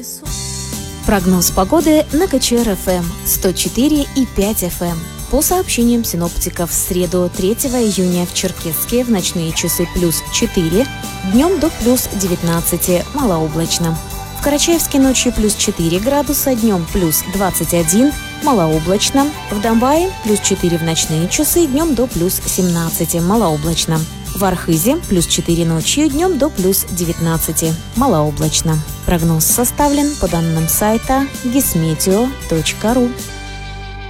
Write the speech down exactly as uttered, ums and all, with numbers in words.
Прогноз погоды на КЧР-ФМ сто четыре и пять эф эм. По сообщениям синоптиков, в среду третьего июня в Черкесске в ночные часы плюс четыре, днем до плюс девятнадцать, малооблачно. В Карачаевске ночью плюс четыре градуса, днем плюс двадцать один, малооблачно. В Домбае плюс четыре в ночные часы, днем до плюс семнадцать, малооблачно. В Архизе плюс четыре ночью, днем до плюс девятнадцать, малооблачно. Прогноз составлен по данным сайта гисметео точка ру.